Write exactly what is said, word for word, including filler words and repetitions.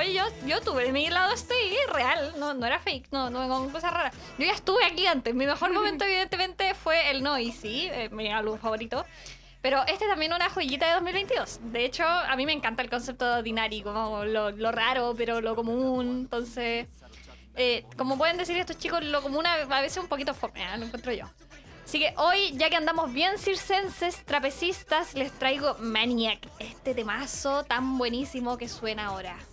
Oye, yo, yo tuve mi lado stay real, no, no era fake, no, no con cosas raras. Yo ya estuve aquí antes. Mi mejor momento, evidentemente, fue el No Easy, eh, mi álbum favorito. Pero este también es una joyita de dos mil veintidós. De hecho, a mí me encanta el concepto de Ordinary, como lo, lo raro, pero lo común. Entonces, eh, como pueden decir estos chicos, lo común a, a veces es un poquito fome, ¿eh? Lo encuentro yo. Así que hoy, ya que andamos bien circenses, trapecistas, les traigo Maniac, este temazo tan buenísimo que suena ahora.